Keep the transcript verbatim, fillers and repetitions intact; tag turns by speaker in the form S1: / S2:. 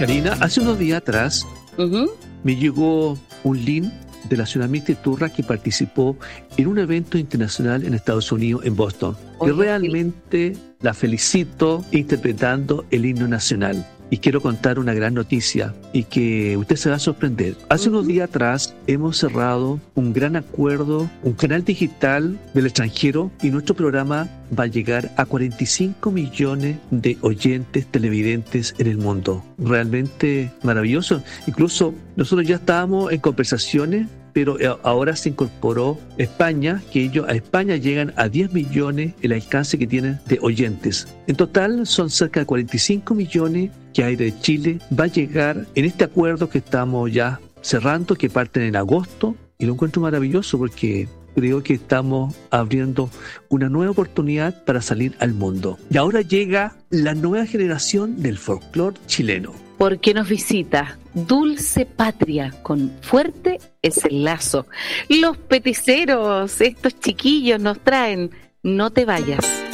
S1: Karina, hace unos días atrás
S2: Uh-huh.
S1: me llegó un link de la ciudad Misti Turra que participó en un evento internacional en Estados Unidos, en Boston.
S2: Oye,
S1: y realmente la felicito interpretando el himno nacional. Y quiero contar una gran noticia y que usted se va a sorprender. Hace
S2: Uh-huh.
S1: unos días atrás hemos cerrado un gran acuerdo, un canal digital del extranjero, y nuestro programa va a llegar a cuarenta y cinco millones de oyentes televidentes en el mundo. Realmente maravilloso. Incluso nosotros ya estábamos en conversaciones, pero ahora se incorporó España, que ellos a España llegan a diez millones el alcance que tienen de oyentes. En total son cerca de cuarenta y cinco millones que Aire de Chile va a llegar en este acuerdo que estamos ya cerrando, que parten en agosto, y lo encuentro maravilloso porque creo que estamos abriendo una nueva oportunidad para salir al mundo. Y ahora llega la nueva generación del folclore chileno.
S2: Porque nos visita Dulce Patria con Fuerte es el Lazo. Los peticeros, estos chiquillos nos traen No te vayas.